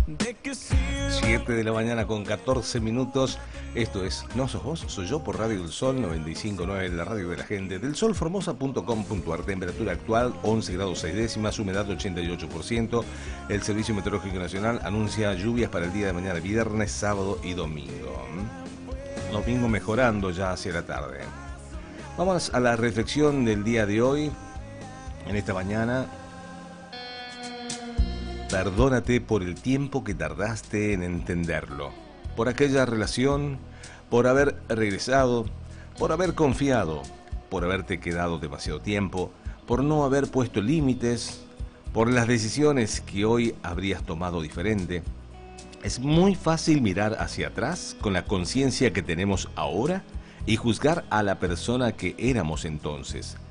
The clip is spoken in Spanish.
7 de la mañana con 14 minutos. Esto es No Sos Vos, Soy Yo por Radio del Sol 95.9, la radio de la gente. Delsolformosa.com.ar. Temperatura actual 11 grados 6 décimas, humedad 88%. El Servicio Meteorológico Nacional anuncia lluvias para el día de mañana, viernes, sábado y domingo. Domingo mejorando ya hacia la tarde. Vamos a la reflexión del día de hoy. En esta mañana, perdónate por el tiempo que tardaste en entenderlo, por aquella relación, por haber regresado, por haber confiado, por haberte quedado demasiado tiempo, por no haber puesto límites, por las decisiones que hoy habrías tomado diferente. Es muy fácil mirar hacia atrás con la conciencia que tenemos ahora y juzgar a la persona que éramos entonces.